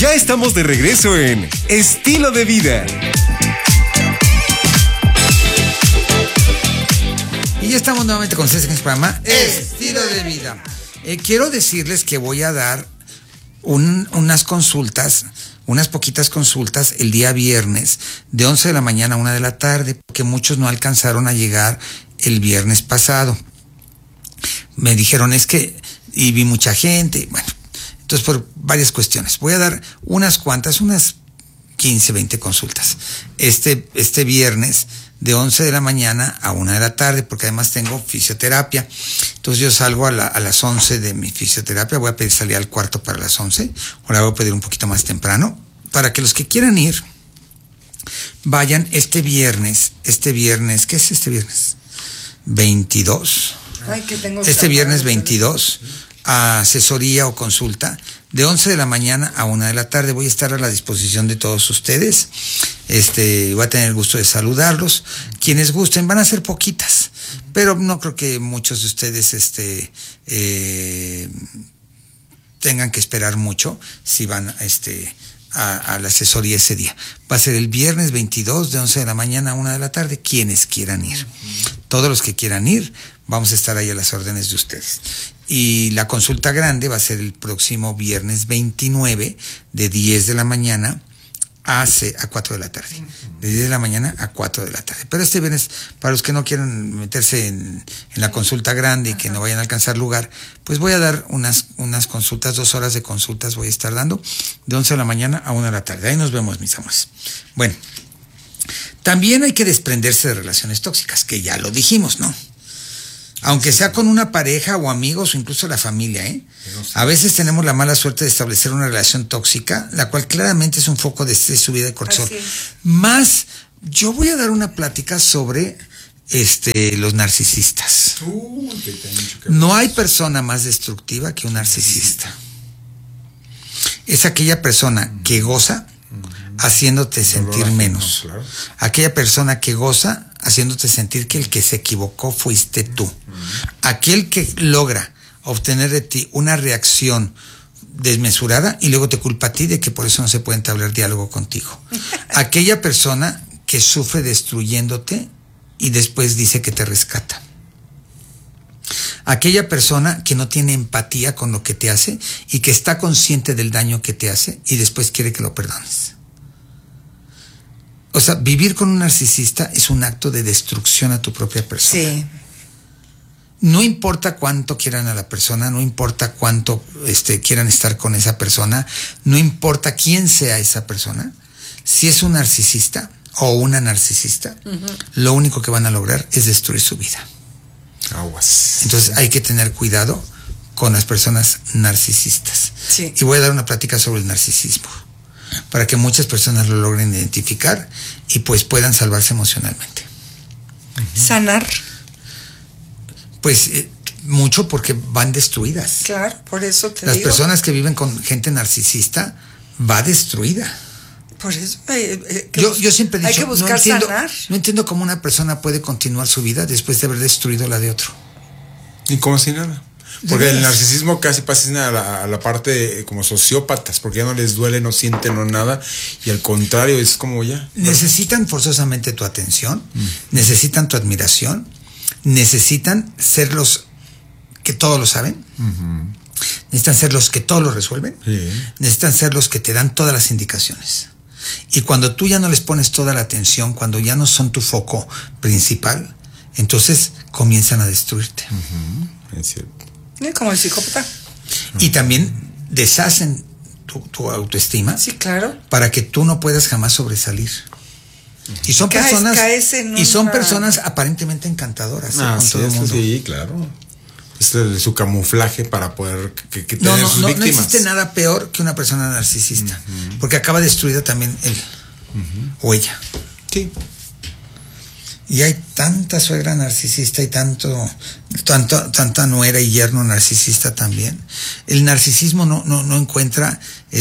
Ya estamos de regreso en Estilo de Vida. Y ya estamos nuevamente con ustedes en el programa Estilo de Vida. Quiero decirles que voy a dar unas consultas, unas poquitas consultas el día viernes de 11 de la mañana a 1 de la tarde, porque muchos no alcanzaron a llegar el viernes pasado. Me dijeron y vi mucha gente, bueno, entonces por varias cuestiones. Voy a dar unas 15, 20 consultas. Este viernes de 11 de la mañana a 1 de la tarde, porque además tengo fisioterapia. Entonces yo salgo a las 11 de mi fisioterapia, voy a pedir salir al cuarto para las 11, ahora voy a pedir un poquito más temprano, para que los que quieran ir, vayan este viernes, ¿qué es este viernes? 22. Ay, que tengo este viernes 22, a asesoría o consulta, de 11 de la mañana a 1 de la tarde. Voy a estar a la disposición de todos ustedes. Voy a tener el gusto de saludarlos. Quienes gusten, van a ser poquitas, pero no creo que muchos de ustedes tengan que esperar mucho si van a la asesoría ese día. Va a ser el viernes 22 de 11 de la mañana a 1 de la tarde, quienes quieran ir. Todos los que quieran ir, vamos a estar ahí a las órdenes de ustedes. Y la consulta grande va a ser el próximo viernes 29 de 10 de la mañana a 4 de la tarde. De 10 de la mañana a 4 de la tarde. Pero este viernes, para los que no quieran meterse en la consulta grande y que no vayan a alcanzar lugar, pues voy a dar unas consultas, 2 horas de consultas voy a estar dando, de 11 de la mañana a 1 de la tarde. Ahí nos vemos, mis amores. Bueno, también hay que desprenderse de relaciones tóxicas, que ya lo dijimos, ¿no? Aunque sea con una pareja o amigos o incluso la familia, A veces tenemos la mala suerte de establecer una relación tóxica, la cual claramente es un foco de estrés, subida de cortisol. Más, yo voy a dar una plática sobre los narcisistas. No hay persona más destructiva que un narcisista. Es aquella persona que goza haciéndote sentir menos. Claro. Aquella persona que goza haciéndote sentir que el que se equivocó fuiste tú. Aquel que logra obtener de ti una reacción desmesurada y luego te culpa a ti de que por eso no se puede entablar diálogo contigo. Aquella persona que sufre destruyéndote y después dice que te rescata. Aquella persona que no tiene empatía con lo que te hace y que está consciente del daño que te hace y después quiere que lo perdones. O sea, vivir con un narcisista es un acto de destrucción a tu propia persona. Sí. No importa cuánto quieran a la persona, no importa cuánto quieran estar con esa persona, no importa quién sea esa persona, si es un narcisista o una narcisista, lo único que van a lograr es destruir su vida. Aguas. Entonces hay que tener cuidado con las personas narcisistas. Sí. Y voy a dar una plática sobre el narcisismo, para que muchas personas lo logren identificar y pues puedan salvarse emocionalmente. ¿Sanar? Pues mucho, porque van destruidas. Claro, por eso te Las digo. personas que viven con gente narcisista va destruida. Por eso yo siempre he dicho, hay que buscar sanar. No entiendo cómo una persona puede continuar su vida después de haber destruido la de otro. Y como si nada. Porque el narcisismo casi pasa a la parte como sociópatas, porque ya no les duele, no sienten nada, y al contrario, es como ya. Necesitan forzosamente tu atención, necesitan tu admiración, necesitan ser los que todo lo saben, necesitan ser los que todo lo resuelven, necesitan ser los que te dan todas las indicaciones. Y cuando tú ya no les pones toda la atención, cuando ya no son tu foco principal, entonces comienzan a destruirte. Es cierto. Como el psicópata. Y también deshacen tu autoestima. Sí, claro. Para que tú no puedas jamás sobresalir. Y son personas aparentemente encantadoras con todo el mundo. Sí, claro. Es su camuflaje para poder tener sus víctimas. No existe nada peor que una persona narcisista, porque acaba destruida también él o ella. Sí. Y hay tanta suegra narcisista y tanta nuera y yerno narcisista también. El narcisismo no encuentra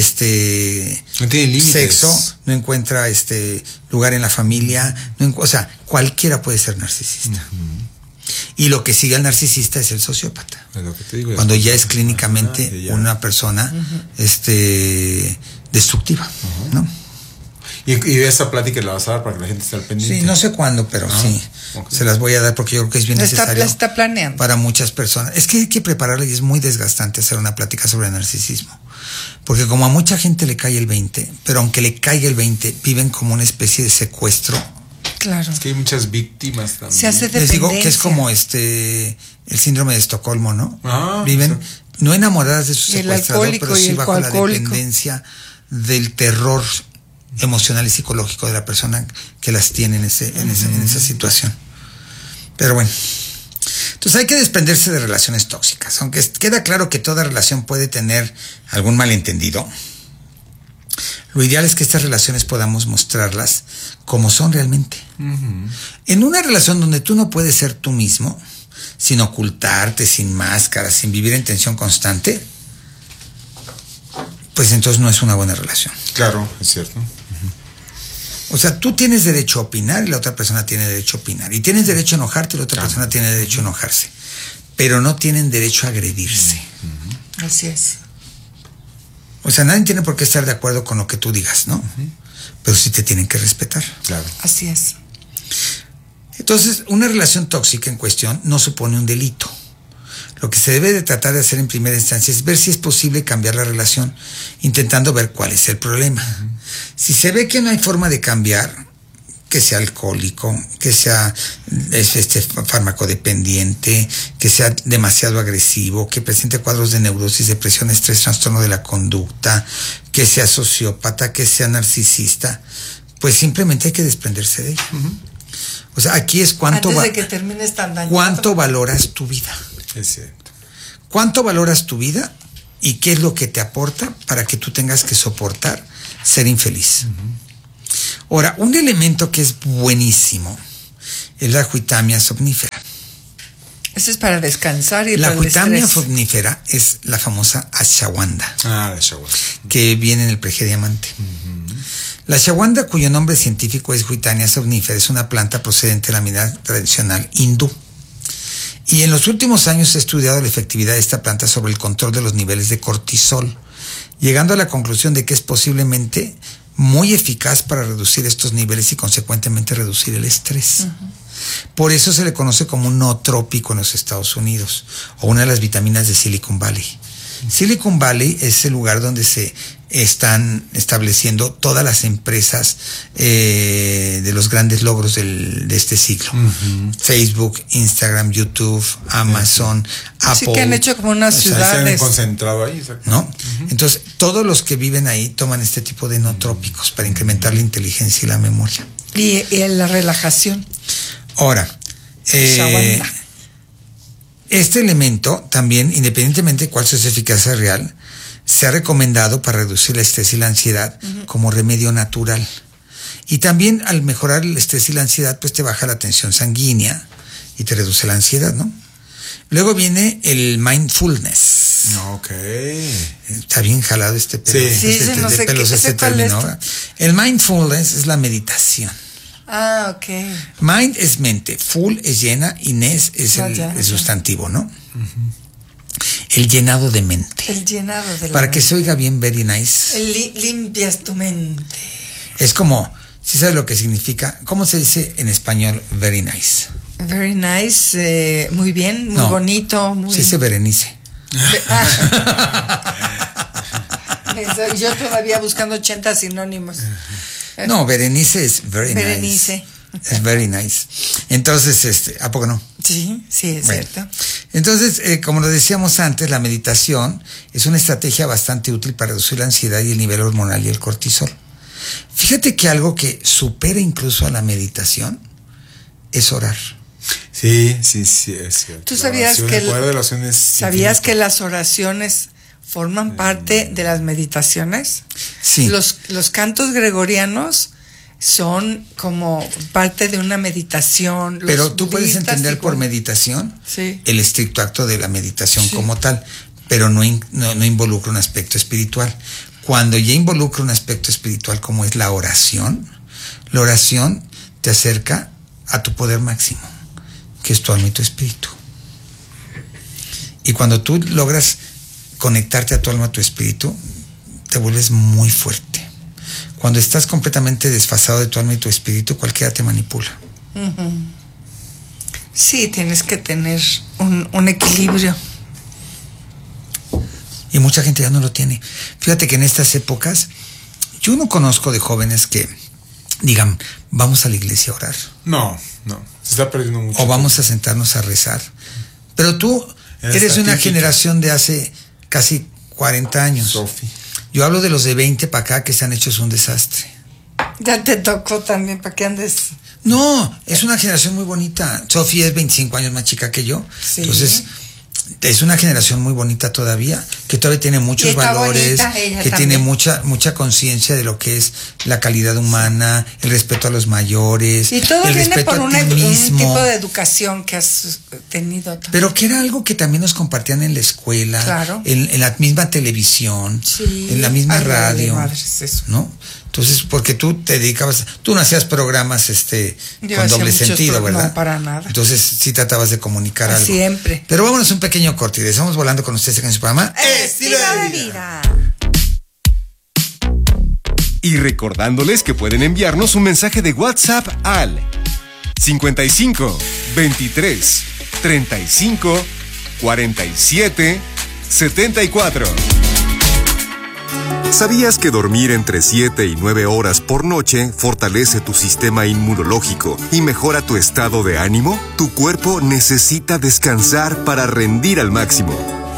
no tiene límites. Sexo, no encuentra lugar en la familia, o sea, cualquiera puede ser narcisista. Y lo que sigue al narcisista es el sociópata. Es lo que te digo, cuando ya es clínicamente una persona destructiva, ¿no? Y esa plática la vas a dar para que la gente esté al pendiente. Sí, no sé cuándo, pero sí, okay. Se las voy a dar porque yo creo que es bien necesario. Está planeando. Para muchas personas. Es que hay que prepararla y es muy desgastante hacer una plática sobre narcisismo. Porque como a mucha gente le cae el 20, pero aunque le caiga el 20, viven como una especie de secuestro. Claro. Es que hay muchas víctimas también. Se hace dependencia. Les digo que es como el síndrome de Estocolmo, ¿no? Viven sí. no enamoradas de su secuestrador, pero sí bajo la dependencia del terror emocional y psicológico de la persona que las tiene en esa situación. Pero bueno, entonces hay que desprenderse de relaciones tóxicas, aunque queda claro que toda relación puede tener algún malentendido. Lo ideal es que estas relaciones podamos mostrarlas como son realmente. En una relación donde tú no puedes ser tú mismo, sin ocultarte, sin máscaras, sin vivir en tensión constante, pues entonces no es una buena relación. Claro, es cierto. O sea, tú tienes derecho a opinar y la otra persona tiene derecho a opinar. Y tienes derecho a enojarte y la otra persona tiene derecho a enojarse. Pero no tienen derecho a agredirse. Así es. O sea, nadie tiene por qué estar de acuerdo con lo que tú digas, ¿no? Pero sí te tienen que respetar. Claro. Así es. Entonces, una relación tóxica en cuestión no supone un delito. Lo que se debe de tratar de hacer en primera instancia es ver si es posible cambiar la relación, intentando ver cuál es el problema. Si se ve que no hay forma de cambiar, que sea alcohólico, que sea farmacodependiente, que sea demasiado agresivo, que presente cuadros de neurosis, depresión, estrés, trastorno de la conducta, que sea sociópata, que sea narcisista, pues simplemente hay que desprenderse de ella. O sea, aquí es antes de que termines tan dañado. ¿Cuánto valoras tu vida? Es cierto. ¿Cuánto valoras tu vida y qué es lo que te aporta para que tú tengas que soportar ser infeliz? Ahora, un elemento que es buenísimo es la Huitamia somnífera. Eso es para descansar y la para el Huitamia estrés. somnífera es la famosa ashwagandha. La ashwagandha. Que viene en el Pregediamante. La ashwagandha, cuyo nombre científico es Huitamia somnífera, es una planta procedente de la medicina tradicional hindú. Y en los últimos años se ha estudiado la efectividad de esta planta sobre el control de los niveles de cortisol, llegando a la conclusión de que es posiblemente muy eficaz para reducir estos niveles y consecuentemente reducir el estrés. Por eso se le conoce como un nootrópico en los Estados Unidos, o una de las vitaminas de Silicon Valley. Silicon Valley es el lugar donde se están estableciendo todas las empresas de los grandes logros de este siglo. Facebook, Instagram, YouTube, Amazon, Apple. Sí, que han hecho como unas ciudades. Se han concentrado ahí, ¿no? Entonces, todos los que viven ahí toman este tipo de nootrópicos para incrementar la inteligencia y la memoria. Y la relajación. Ahora, este elemento también, independientemente de cuál sea su eficacia real, se ha recomendado para reducir el estrés y la ansiedad como remedio natural. Y también al mejorar el estrés y la ansiedad, pues te baja la tensión sanguínea y te reduce la ansiedad, ¿no? Luego viene el mindfulness. Ok. Está bien jalado este pelo. Sí, no sé qué es término. El mindfulness es la meditación. Ah, ok. Mind es mente, full es llena y ness es el sustantivo, ¿no? El llenado de mente. El llenado de la Para mente. que se oiga bien, very nice. Limpias tu mente. Es como, ¿sí sabes lo que significa? ¿Cómo se dice en español very nice? Very nice, muy bien, muy bonito. Muy... Se dice Berenice. Yo todavía buscando 80 sinónimos. No, Berenice es very Berenice. nice. Es very nice. Entonces, ¿a poco no? Sí, es cierto. Entonces, como lo decíamos antes, la meditación es una estrategia bastante útil para reducir la ansiedad y el nivel hormonal y el cortisol. Fíjate que algo que supera incluso a la meditación es orar. Sí, es cierto. ¿Tú sabías que las oraciones forman parte de las meditaciones? Sí. Los cantos gregorianos son como parte de una meditación. Pero tú puedes entender por meditación el estricto acto de la meditación como tal, pero no involucra un aspecto espiritual. Cuando ya involucra un aspecto espiritual como es la oración te acerca a tu poder máximo, que es tu alma y tu espíritu. Y cuando tú logras conectarte a tu alma, a tu espíritu, te vuelves muy fuerte. Cuando estás completamente desfasado de tu alma y tu espíritu, cualquiera te manipula. Sí, tienes que tener un equilibrio. Y mucha gente ya no lo tiene. Fíjate que en estas épocas, yo no conozco de jóvenes que digan, vamos a la iglesia a orar. No, se está perdiendo mucho. O vamos a sentarnos a rezar. Pero tú eres una generación de hace casi 40 años. Sofi. Yo hablo de los de 20 para acá que están hechos un desastre. Ya te tocó también, ¿para qué andes? No, es una generación muy bonita. Sofi es 25 años más chica que yo. Sí. Entonces, es una generación muy bonita todavía, que todavía tiene muchos valores, que tiene mucha conciencia de lo que es la calidad humana, el respeto a los mayores, y todo el viene respeto por a un tipo de educación que has tenido también. Pero que era algo que también nos compartían en la escuela, claro, en la misma televisión, sí, en la misma radio, madres, eso, ¿no? Entonces, porque tú te dedicabas, tú no hacías programas con doble sentido, ¿verdad? No, para nada. Entonces sí tratabas de comunicar algo. Siempre. Pero vámonos un pequeño corte y estamos volando con ustedes en su programa Estilo de Vida. Y recordándoles que pueden enviarnos un mensaje de WhatsApp al 55 23 35 47 74. ¿Sabías que dormir entre 7 y 9 horas por noche fortalece tu sistema inmunológico y mejora tu estado de ánimo? Tu cuerpo necesita descansar para rendir al máximo.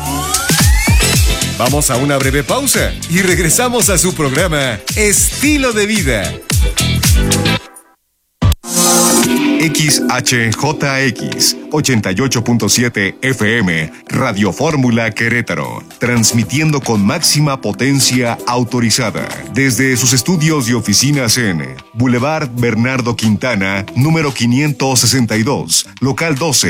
Vamos a una breve pausa y regresamos a su programa Estilo de Vida. XHJX 88.7 FM, Radio Fórmula Querétaro, transmitiendo con máxima potencia autorizada desde sus estudios y oficinas en Boulevard Bernardo Quintana, número 562, local 12,